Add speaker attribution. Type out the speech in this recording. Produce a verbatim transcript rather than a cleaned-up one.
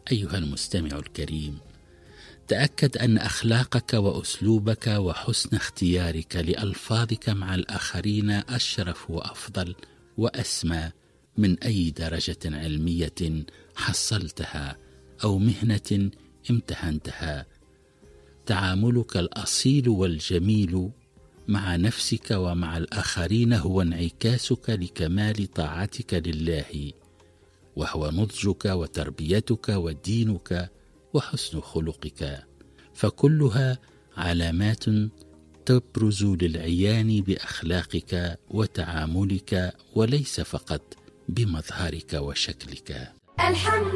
Speaker 1: أيها المستمع الكريم، تأكد أن أخلاقك وأسلوبك وحسن اختيارك لألفاظك مع الآخرين أشرف وأفضل وأسمى من أي درجة علمية حصلتها أو مهنة امتهنتها. تعاملك الأصيل والجميل مع نفسك ومع الآخرين هو انعكاسك لكمال طاعتك لله، وهو نضجك وتربيتك ودينك وحسن خلقك، فكلها علامات تبرز للعيان بأخلاقك وتعاملك وليس فقط بمظهرك وشكلك. الحمد